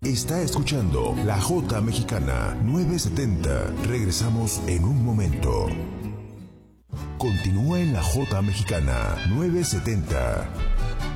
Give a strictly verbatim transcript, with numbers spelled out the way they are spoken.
Está escuchando La Jota Mexicana nueve setenta. Regresamos en un momento. Continúa en La Jota Mexicana nueve setenta.